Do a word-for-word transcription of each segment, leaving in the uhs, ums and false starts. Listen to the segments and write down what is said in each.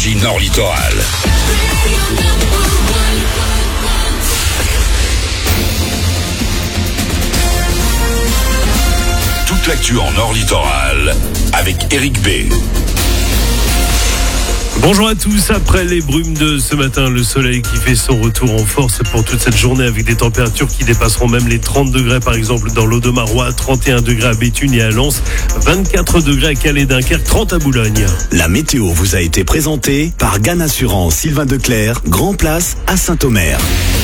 Énergie Nord Littoral. Toute l'actu en Nord Littoral avec Eric B. Bonjour à tous, après les brumes de ce matin, le soleil qui fait son retour en force pour toute cette journée avec des températures qui dépasseront même les trente degrés par exemple dans l'Audomarois, trente et un degrés à Béthune et à Lens, vingt-quatre degrés à Calais, Dunkerque, trente à Boulogne. La météo vous a été présentée par Gann Assurance Sylvain Declercq, Grand Place à Saint-Omer.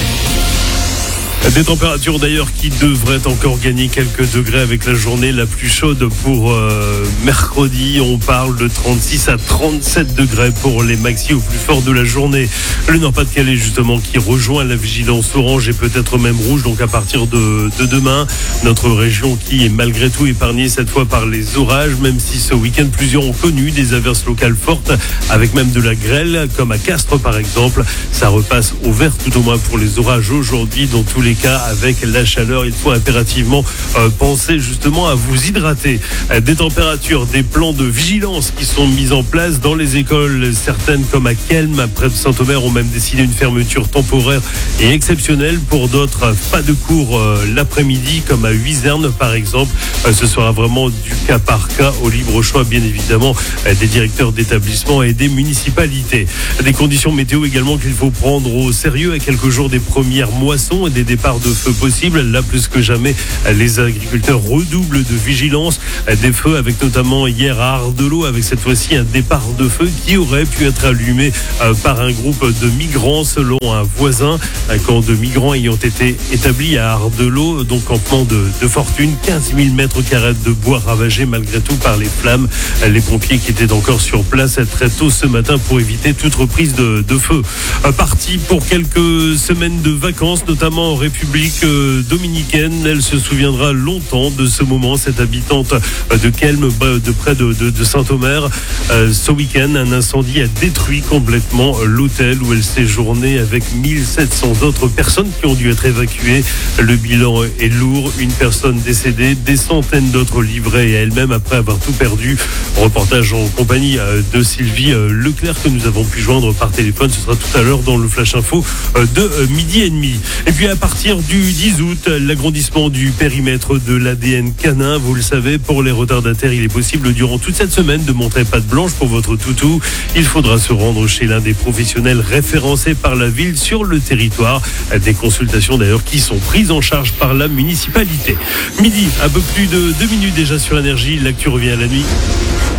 Des températures d'ailleurs qui devraient encore gagner quelques degrés avec la journée la plus chaude pour euh, mercredi. On parle de trente-six à trente-sept degrés pour les maxi au plus fort de la journée. Le Nord-Pas-de-Calais justement qui rejoint la vigilance orange et peut-être même rouge. Donc à partir de, de demain, notre région qui est malgré tout épargnée cette fois par les orages, même si ce week-end plusieurs ont connu des averses locales fortes avec même de la grêle comme à Castres par exemple. Ça repasse au vert tout au moins pour les orages aujourd'hui. Dans tous les cas, avec la chaleur, il faut impérativement euh, penser justement à vous hydrater. Euh, des températures, des plans de vigilance qui sont mis en place dans les écoles. Certaines comme à Kelm, près de Saint-Omer, ont même décidé une fermeture temporaire et exceptionnelle. Pour d'autres, pas de cours euh, l'après-midi, comme à Huizerne par exemple. Euh, ce sera vraiment du cas par cas, au libre choix bien évidemment euh, des directeurs d'établissements et des municipalités. Des conditions météo également qu'il faut prendre au sérieux à quelques jours des premières moissons et des départs de feu possible. Là, plus que jamais, les agriculteurs redoublent de vigilance. Des feux avec notamment hier à Ardelot, avec cette fois-ci un départ de feu qui aurait pu être allumé par un groupe de migrants selon un voisin. Un camp de migrants ayant été établi à Ardelot, donc campement de, de fortune, quinze mille mètres carrés de bois ravagés malgré tout par les flammes. Les pompiers qui étaient encore sur place très tôt ce matin pour éviter toute reprise de, de feu. Parti pour quelques semaines de vacances, notamment en République dominicaine. Elle se souviendra longtemps de ce moment, cette habitante de Kelm, de près de, de, de Saint-Omer. Euh, ce week-end, un incendie a détruit complètement l'hôtel où elle séjournait avec mille sept cents autres personnes qui ont dû être évacuées. Le bilan est lourd, une personne décédée, des centaines d'autres livrées et elle-même après avoir tout perdu. Reportage en compagnie de Sylvie Leclerc que nous avons pu joindre par téléphone. Ce sera tout à l'heure dans le Flash Info de midi et demi. Et puis à partir du dix août, l'agrandissement du périmètre de l'A D N canin. Vous le savez, pour les retardataires, il est possible durant toute cette semaine de montrer patte blanche pour votre toutou. Il faudra se rendre chez l'un des professionnels référencés par la ville sur le territoire. Des consultations d'ailleurs qui sont prises en charge par la municipalité. Midi, un peu plus de deux minutes déjà sur Énergie. L'actu revient à la nuit.